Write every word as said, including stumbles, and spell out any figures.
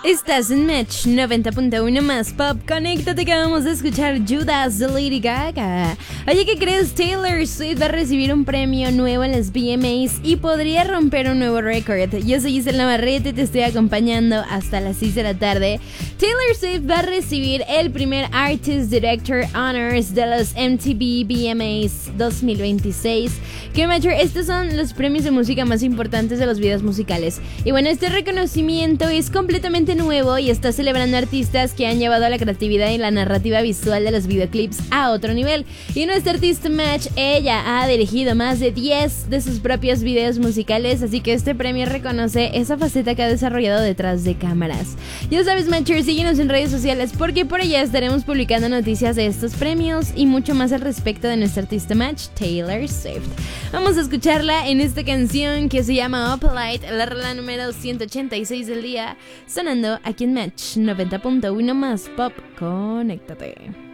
Estás en Match noventa punto uno más Pop. Conéctate que vamos a escuchar Judas de Lady Gaga. Oye, ¿qué crees? Taylor Swift va a recibir un premio nuevo en las V M As y podría romper un nuevo récord. Yo soy Giselle Navarrete y te estoy acompañando hasta las seis de la tarde. Taylor Swift va a recibir el primer Artist Director Honors de los M T V V M As dos mil veintiséis. Que Matcher, estos son los premios de música más importantes de los videos musicales. Y bueno, este reconocimiento es completamente nuevo y está celebrando artistas que han llevado la creatividad y la narrativa visual de los videoclips a otro nivel. Y nuestra artista Match, ella ha dirigido más de diez de sus propios videos musicales, así que este premio reconoce esa faceta que ha desarrollado detrás de cámaras. Ya sabes, Matcher, síguenos en redes sociales porque por allá estaremos publicando noticias de estos premios y mucho más al respecto de nuestra artista Match, Taylor Swift. Vamos a escucharla en esta canción que se llama Opalite, la rola número ciento ochenta y seis del día, sonando aquí en Match noventa punto uno más Pop. Conéctate.